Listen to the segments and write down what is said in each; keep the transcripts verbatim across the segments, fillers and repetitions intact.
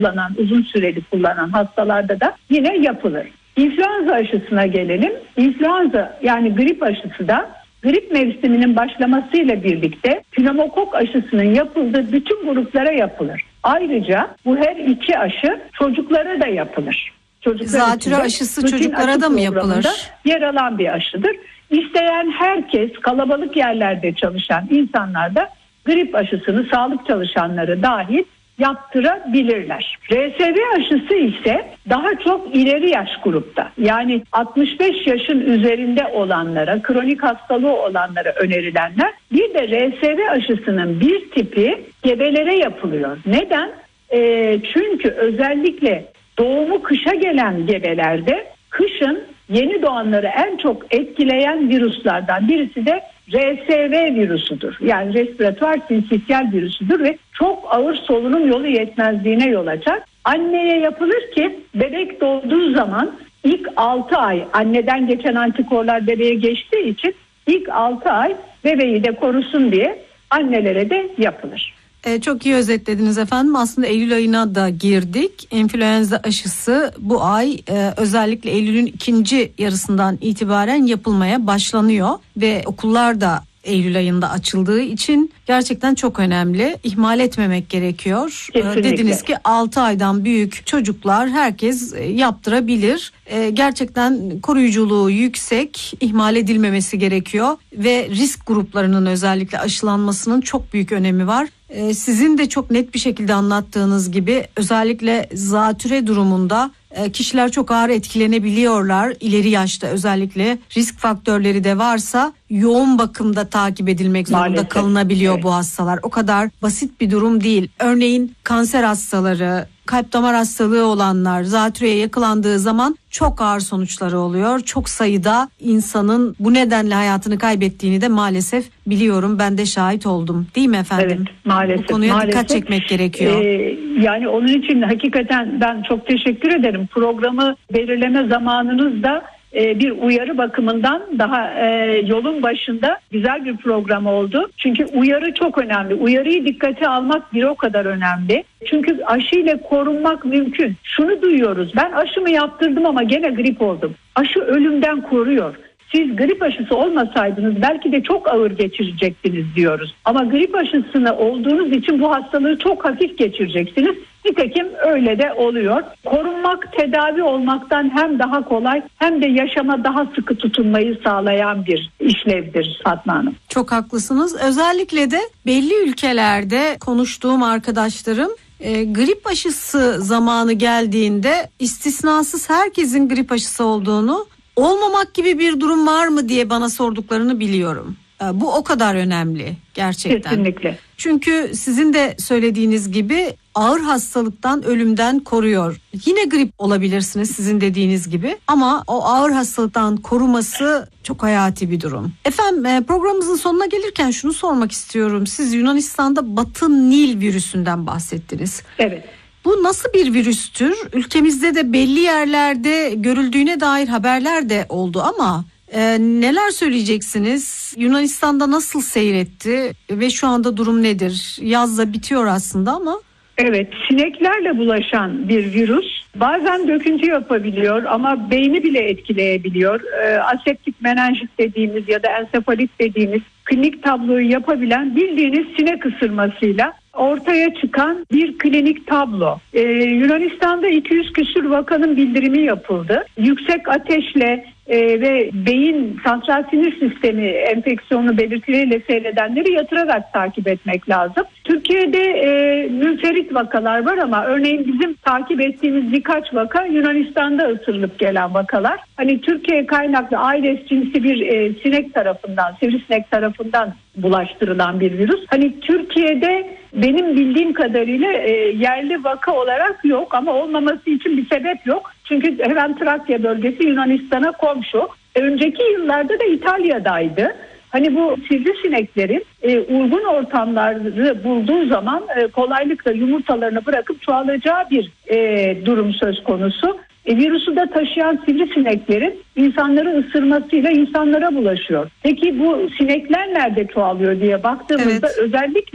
kullanan, uzun süreli kullanan hastalarda da yine yapılır. İnfluenza aşısına gelelim. İnfluenza yani grip aşısı da grip mevsiminin başlamasıyla birlikte pneumokok aşısının yapıldığı bütün gruplara yapılır. Ayrıca bu her iki aşı çocuklara da yapılır. Çocuklar Zatürre aşısı çocuklara aşı da mı yapılır? Yer alan bir aşıdır. İsteyen herkes, kalabalık yerlerde çalışan insanlar da grip aşısını sağlık çalışanları dahil yaptırabilirler. R S V aşısı ise daha çok ileri yaş grupta, yani altmış beş yaşın üzerinde olanlara, kronik hastalığı olanlara önerilenler. Bir de R S V aşısının bir tipi gebelere yapılıyor. Neden? E, çünkü özellikle doğumu kışa gelen gebelerde kışın yeni doğanları en çok etkileyen virüslerden birisi de R S V virüsüdür. Yani respiratuar sinsitial virüsüdür ve çok ağır solunum yolu yetmezliğine yol açar. Anneye yapılır ki bebek doğduğu zaman ilk altı ay anneden geçen antikorlar bebeğe geçtiği için ilk altı ay bebeği de korusun diye annelere de yapılır. Ee, çok iyi özetlediniz efendim. Aslında Eylül ayına da girdik. İnfluenza aşısı bu ay e, özellikle Eylül'ün ikinci yarısından itibaren yapılmaya başlanıyor ve okullar da Eylül ayında açıldığı için gerçekten çok önemli. İhmal etmemek gerekiyor. Kesinlikle. Dediniz ki altı aydan büyük çocuklar herkes yaptırabilir. Gerçekten koruyuculuğu yüksek, ihmal edilmemesi gerekiyor ve risk gruplarının özellikle aşılanmasının çok büyük önemi var. Sizin de çok net bir şekilde anlattığınız gibi özellikle zatüre durumunda kişiler çok ağır etkilenebiliyorlar. İleri yaşta özellikle risk faktörleri de varsa yoğun bakımda takip edilmek zorunda Maalesef. kalınabiliyor evet. bu hastalar. O kadar basit bir durum değil. Örneğin kanser hastaları, kalp damar hastalığı olanlar zatürreye yakalandığı zaman çok ağır sonuçları oluyor. Çok sayıda insanın bu nedenle hayatını kaybettiğini de maalesef biliyorum. Ben de şahit oldum. Değil mi efendim? Evet, maalesef. Bu konuya maalesef. dikkat çekmek gerekiyor. Ee, yani onun için hakikaten ben çok teşekkür ederim. Programı belirleme zamanınız da e, bir uyarı bakımından daha e, yolun başında güzel bir program oldu. Çünkü uyarı çok önemli. Uyarıyı dikkate almak bir o kadar önemli. Çünkü aşıyla korunmak mümkün. Şunu duyuyoruz. Ben aşımı yaptırdım ama gene grip oldum. Aşı ölümden koruyor. Siz grip aşısı olmasaydınız belki de çok ağır geçirecektiniz diyoruz. Ama grip aşısını olduğunuz için bu hastalığı çok hafif geçireceksiniz. Nitekim öyle de oluyor. Korunmak tedavi olmaktan hem daha kolay hem de yaşama daha sıkı tutunmayı sağlayan bir işlevdir Fatma Hanım. Çok haklısınız. Özellikle de belli ülkelerde konuştuğum arkadaşlarım e, grip aşısı zamanı geldiğinde istisnasız herkesin grip aşısı olduğunu, olmamak gibi bir durum var mı diye bana sorduklarını biliyorum. Bu o kadar önemli gerçekten. Kesinlikle. Çünkü sizin de söylediğiniz gibi ağır hastalıktan, ölümden koruyor. Yine grip olabilirsiniz sizin dediğiniz gibi ama o ağır hastalıktan koruması çok hayati bir durum. Efendim programımızın sonuna gelirken şunu sormak istiyorum. Siz Yunanistan'da Batı Nil virüsünden bahsettiniz. Evet. Bu nasıl bir virüstür? Ülkemizde de belli yerlerde görüldüğüne dair haberler de oldu ama e, neler söyleyeceksiniz? Yunanistan'da nasıl seyretti ve şu anda durum nedir? Yaz da bitiyor aslında ama. Evet, sineklerle bulaşan bir virüs. Bazen döküntü yapabiliyor ama beyni bile etkileyebiliyor. E, aseptik menenjit dediğimiz ya da ensefalit dediğimiz klinik tabloyu yapabilen bildiğiniz sinek ısırmasıyla ortaya çıkan bir klinik tablo. Ee, Yunanistan'da iki yüz küsur vakanın bildirimi yapıldı. Yüksek ateşle e, ve beyin santral sinir sistemi enfeksiyonu belirtileriyle seyredenleri yatırarak takip etmek lazım. Türkiye'de e, münferit vakalar var ama örneğin bizim takip ettiğimiz birkaç vaka Yunanistan'da ısırılıp gelen vakalar. Hani Türkiye kaynaklı Aedes cinsi bir e, sinek tarafından, sivrisinek tarafından bulaştırılan bir virüs. Hani Türkiye'de benim bildiğim kadarıyla e, yerli vaka olarak yok ama olmaması için bir sebep yok. Çünkü hemen Trakya bölgesi Yunanistan'a komşu. Önceki yıllarda da İtalya'daydı. Hani bu sivrisineklerin e, uygun ortamları bulduğu zaman e, kolaylıkla yumurtalarını bırakıp çoğalacağı bir e, durum söz konusu. E, virüsü de taşıyan sivrisineklerin insanları ısırmasıyla insanlara bulaşıyor. Peki bu sinekler nerede çoğalıyor diye baktığımızda evet. özellikle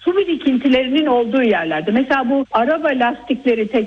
su birikintilerinin olduğu yerlerde. Mesela bu araba lastikleri,